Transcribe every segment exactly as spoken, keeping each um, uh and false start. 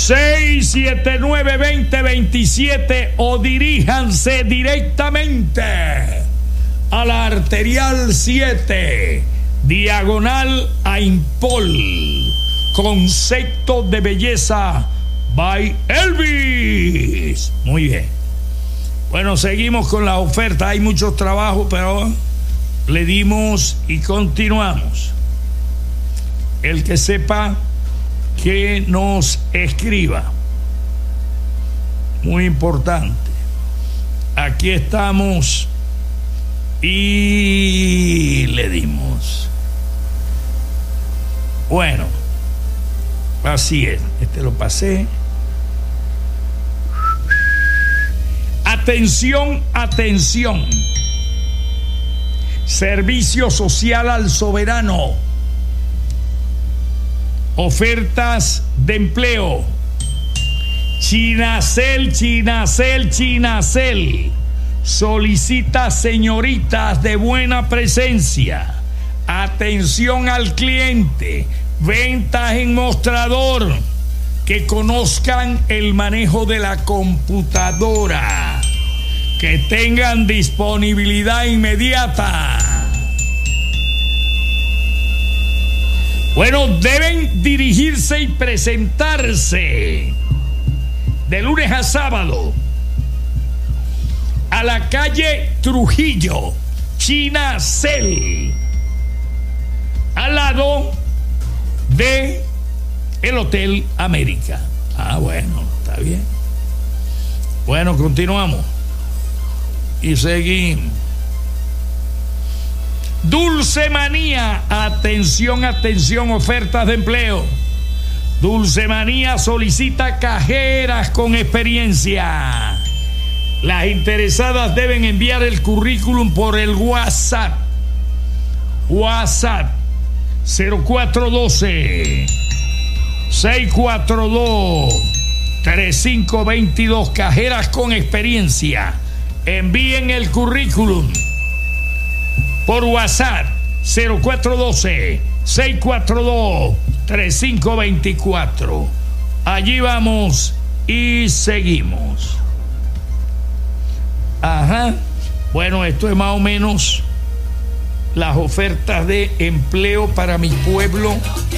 seis siete nueve, dos cero dos siete o diríjanse directamente a la Arterial siete, diagonal a Impol. Concepto de belleza by Elvis. Muy bien. Bueno, seguimos con la oferta. Hay muchos trabajos, pero le dimos y continuamos. El que sepa, que nos escriba. Muy importante. Aquí estamos y le dimos. Bueno, así es. Este lo pasé. Atención, atención. Servicio social al soberano. Ofertas de empleo. Chinacel, Chinacel, Chinacel solicita señoritas de buena presencia, atención al cliente, ventas en mostrador, que conozcan el manejo de la computadora, que tengan disponibilidad inmediata. Bueno, deben dirigirse y presentarse de lunes a sábado a la calle Trujillo, Chinacel, al lado de el Hotel América. Ah, bueno, está bien. Bueno, continuamos y seguimos. Dulce Manía, atención, atención, ofertas de empleo. Dulce Manía solicita cajeras con experiencia. Las interesadas deben enviar el currículum por el WhatsApp. WhatsApp cero cuatro uno dos, seis cuatro dos, tres cinco dos dos. Cajeras con experiencia. Envíen el currículum por WhatsApp cero cuatro uno dos, seis cuatro dos, tres cinco dos cuatro. Allí vamos y seguimos. Ajá. Bueno, esto es más o menos las ofertas de empleo para mi pueblo.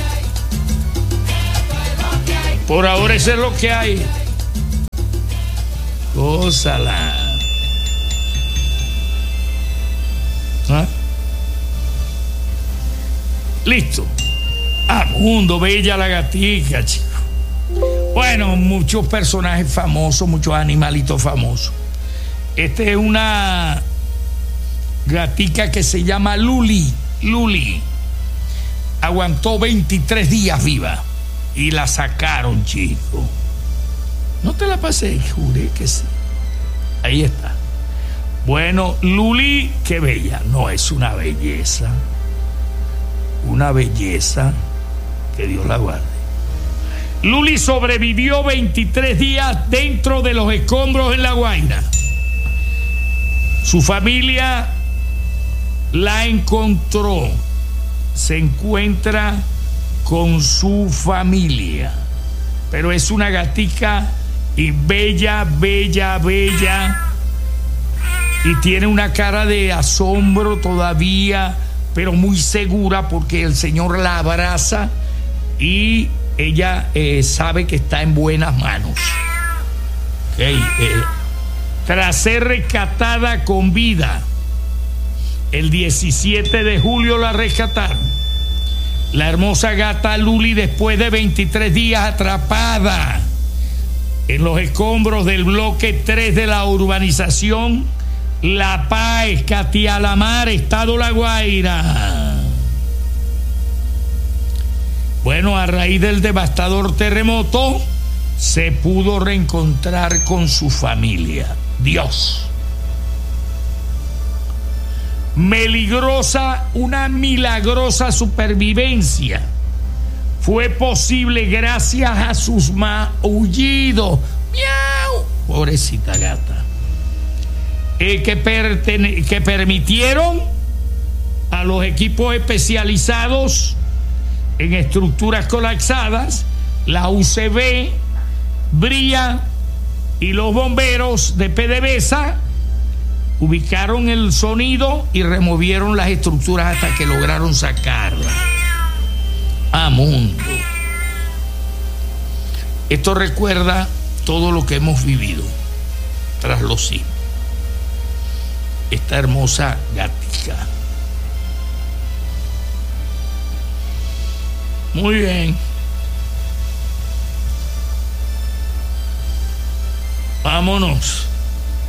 Por ahora eso es lo que hay. Gózala. ¿Ah? Listo. Ah, Mundo, bella la gatica, chico. Bueno, muchos personajes famosos, muchos animalitos famosos. Este es una gatica que se llama Luli. Luli aguantó veintitrés días viva y la sacaron, chico. No te la pasé, juré que sí. Ahí está. Bueno, Luli, qué bella. No, es una belleza. Una belleza. Que Dios la guarde. Luli sobrevivió veintitrés días dentro de los escombros en La Guaira. Su familia la encontró. Se encuentra con su familia. Pero es una gatica y bella, bella, bella. Y tiene una cara de asombro todavía, pero muy segura porque el Señor la abraza y ella eh, sabe que está en buenas manos. Okay, eh, tras ser rescatada con vida, el diecisiete de julio la rescataron. La hermosa gata Luli, después de veintitrés días atrapada en los escombros del bloque tres de la urbanización La Paz, Catialamar, Estado La Guaira. Bueno, a raíz del devastador terremoto se pudo reencontrar con su familia. Dios. Meligrosa, una milagrosa supervivencia fue posible gracias a sus maullidos. ¡Miau! Pobrecita gata. Eh, que, pertene- que permitieron a los equipos especializados en estructuras colapsadas, la U C B, brilla y los bomberos de PDVSA ubicaron el sonido y removieron las estructuras hasta que lograron sacarla. ¡Ah, mundo! Esto recuerda todo lo que hemos vivido tras los sismos. Esta hermosa gatica. Muy bien. Vámonos.